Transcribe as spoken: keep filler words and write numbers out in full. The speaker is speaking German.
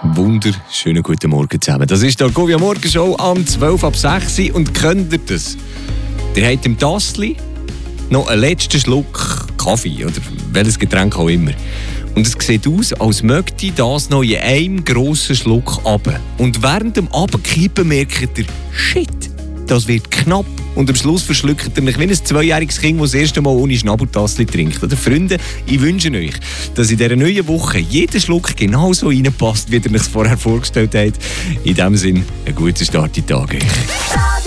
Wunderschönen guten Morgen zusammen. Das ist die Argovia Morgenshow am zwölf ab sechs und könnt ihr das? Ihr habt im Tassli noch einen letzten Schluck Kaffee oder welches Getränk auch immer. Und es sieht aus, als möchte das noch in einem grossen Schluck runter. Und während dem Runterkippen merkt ihr, shit, das wird knapp. Und am Schluss verschluckt ihr euch wie ein zweijähriges Kind, das das erste Mal ohne Schnabeltassli trinkt. Oder Freunde, ich wünsche euch, dass in dieser neuen Woche jeder Schluck genauso reinpasst, wie ihr euch es vorher vorgestellt habt. In diesem Sinne, einen guten Start in den Tag.